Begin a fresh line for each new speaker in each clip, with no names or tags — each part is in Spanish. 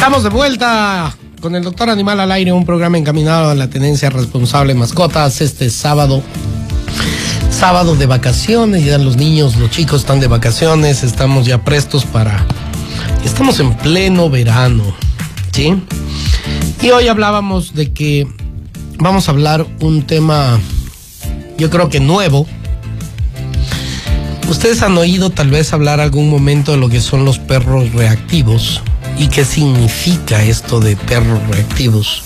Estamos de vuelta con el Doctor Animal al Aire, un programa encaminado a la tenencia responsable de mascotas. Este sábado de vacaciones, ya los niños, los chicos están de vacaciones, estamos ya prestos estamos en pleno verano, ¿sí? Y hoy hablábamos de que vamos a hablar un tema, yo creo que nuevo. Ustedes han oído tal vez hablar algún momento de lo que son los perros reactivos y qué significa esto de perros reactivos.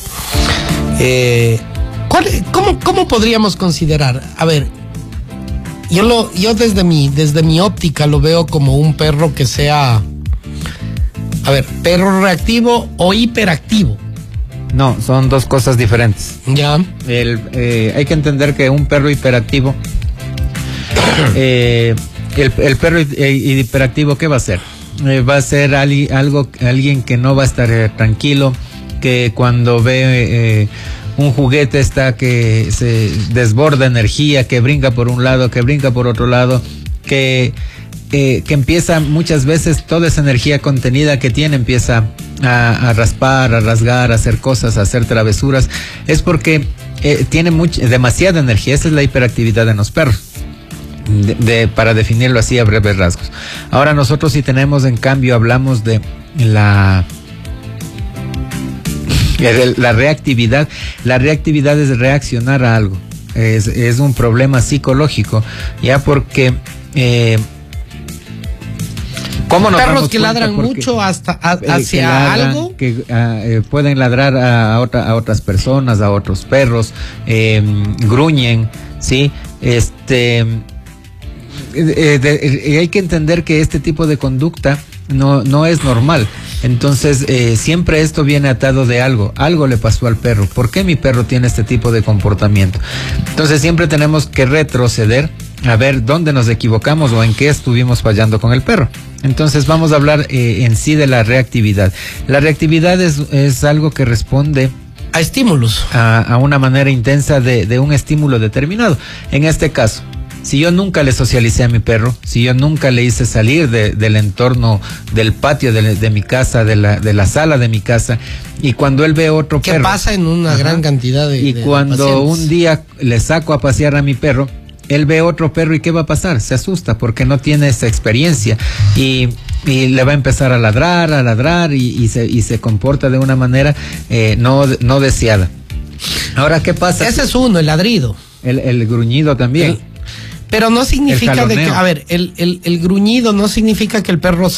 ¿Cómo podríamos considerar? A ver, yo desde mi óptica lo veo como un perro que sea, perro reactivo o hiperactivo.
No, son dos cosas diferentes.
Ya.
Hay que entender que un perro hiperactivo, el perro hiperactivo, ¿qué va a hacer? Va a ser alguien que no va a estar tranquilo, que cuando ve un juguete está que se desborda energía, que brinca por un lado, que brinca por otro lado, que empieza muchas veces toda esa energía contenida que tiene, empieza a raspar, a rasgar, a hacer cosas, a hacer travesuras. Es porque tiene demasiada energía. Esa es la hiperactividad en los perros. Para definirlo así a breves rasgos. Ahora nosotros sí tenemos, en cambio, hablamos de la reactividad. La reactividad es reaccionar a algo. Es un problema psicológico, ya porque ¿cómo nos
perros que ladran mucho hacia algo?
Que pueden ladrar a otras personas, a otros perros, gruñen, ¿sí? Hay que entender que este tipo de conducta no es normal. Entonces siempre esto viene atado de algo le pasó al perro. ¿Por qué mi perro tiene este tipo de comportamiento? Entonces siempre tenemos que retroceder a ver dónde nos equivocamos o en qué estuvimos fallando con el perro. Entonces vamos a hablar en sí de la reactividad. La reactividad es algo que responde
a estímulos,
a una manera intensa de un estímulo determinado. En este caso, si yo nunca le socialicé a mi perro, si yo nunca le hice salir del entorno del patio de mi casa, de la sala de mi casa, y cuando él ve otro perro...
¿Qué pasa en una gran cantidad de
Y cuando un día le saco a pasear a mi perro, él ve otro perro, ¿y qué va a pasar? Se asusta porque no tiene esa experiencia y le va a empezar a ladrar y se comporta de una manera no deseada. Ahora, ¿qué pasa?
Ese es uno, el ladrido.
El gruñido también.
Pero no significa el gruñido no significa que el perro